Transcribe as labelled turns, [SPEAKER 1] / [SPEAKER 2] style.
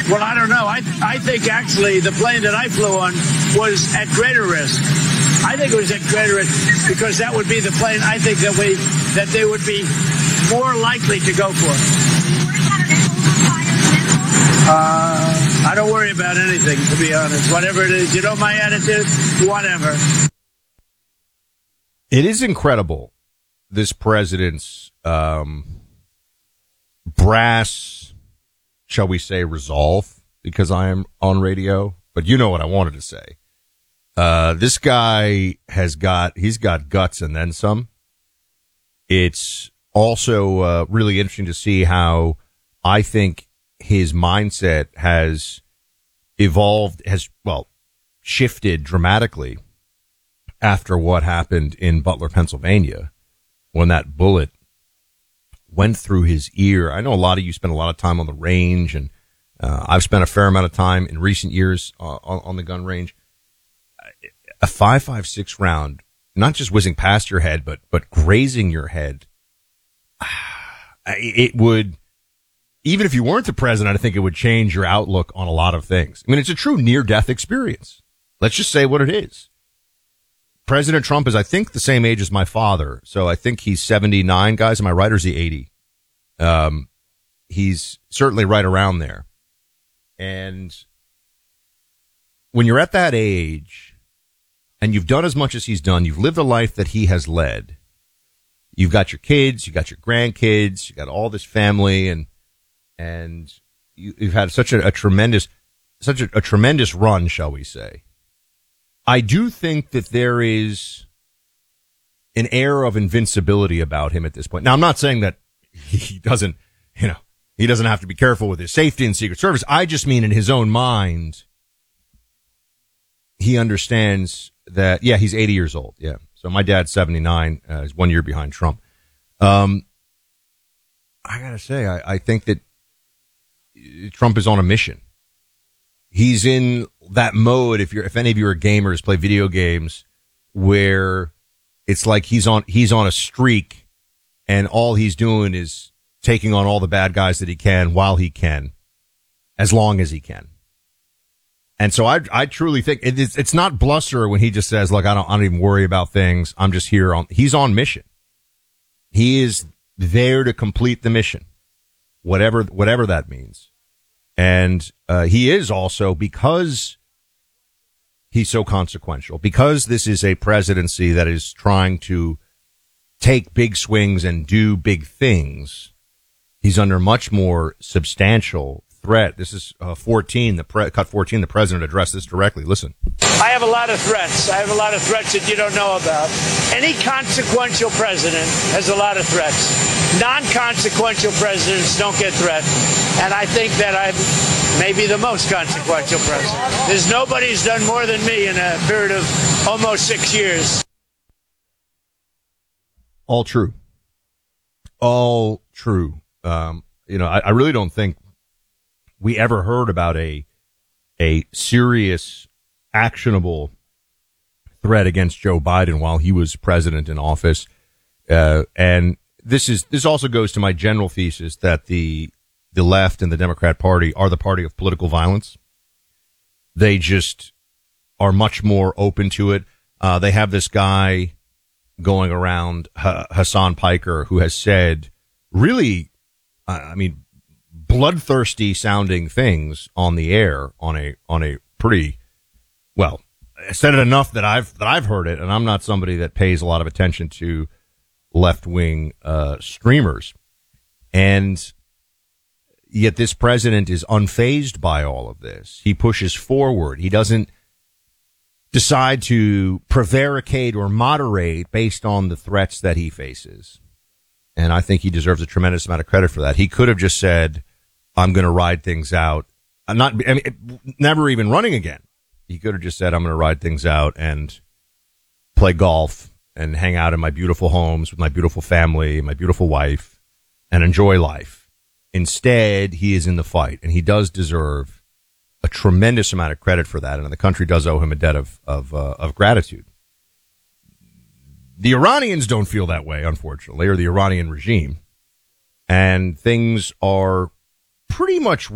[SPEAKER 1] Well, I don't know. I think actually the plane that I flew on was at greater risk. I think it was at greater risk because that would be the plane I think that they would be more likely to go for. I don't worry about anything, to be honest. Whatever it is, you know my attitude? Whatever.
[SPEAKER 2] It is incredible, this president's brass, shall we say, resolve, because I am on radio. But you know what I wanted to say. This guy he's got guts and then some. It's also really interesting to see how I think his mindset has evolved, shifted dramatically after what happened in Butler, Pennsylvania, when that bullet went through his ear. I know a lot of you spend a lot of time on the range, and I've spent a fair amount of time in recent years on the gun range. A 5.56 round, not just whizzing past your head, but grazing your head. It would, even if you weren't the president, I think it would change your outlook on a lot of things. I mean, it's a true near-death experience. Let's just say what it is. President Trump is, I think, the same age as my father. So I think he's 79, guys. Am I right, or is he 80? He's certainly right around there. And when you're at that age and you've done as much as he's done, you've lived a life that he has led, you've got your kids, you've got your grandkids, you've got all this family, and you've had such a tremendous run, shall we say. I do think that there is an air of invincibility about him at this point. Now, I'm not saying that he doesn't have to be careful with his safety and Secret Service. I just mean in his own mind, he understands that, yeah, he's 80 years old. Yeah. So my dad's 79. He's 1 year behind Trump. I gotta say, I think that Trump is on a mission. He's in that mode. If any of you are gamers, play video games, where it's like he's on a streak, and all he's doing is taking on all the bad guys that he can while he can, as long as he can. And so I truly think it's not bluster when he just says, "Look, I don't even worry about things. I'm just here he's on mission. He is there to complete the mission, whatever that means." And he is also, because he's so consequential, because this is a presidency that is trying to take big swings and do big things, he's under much more substantial threat. This is 14, cut 14, the president addressed this directly. Listen.
[SPEAKER 1] I have a lot of threats. I have a lot of threats that you don't know about. Any consequential president has a lot of threats. Non-consequential presidents don't get threatened. And I think that I'm maybe the most consequential president. There's nobody who's done more than me in a period of almost 6 years.
[SPEAKER 2] All true. All true. I really don't think we ever heard about a serious, actionable threat against Joe Biden while he was president in office. And this also goes to my general thesis that the left and the Democrat Party are the party of political violence. They just are much more open to it. They have this guy going around, Hassan Piker, who has said really, bloodthirsty sounding things on the air on a pretty, well, said it enough that I've heard it, and I'm not somebody that pays a lot of attention to left-wing streamers. And yet this president is unfazed by all of this. He pushes forward. He doesn't decide to prevaricate or moderate based on the threats that he faces. And I think he deserves a tremendous amount of credit for that. He could have just said, I'm going to ride things out. Never even running again. He could have just said, I'm going to ride things out and play golf and hang out in my beautiful homes with my beautiful family, my beautiful wife, and enjoy life. Instead, he is in the fight, and he does deserve a tremendous amount of credit for that, and the country does owe him a debt of gratitude. The Iranians don't feel that way, unfortunately, or the Iranian regime, and things are pretty much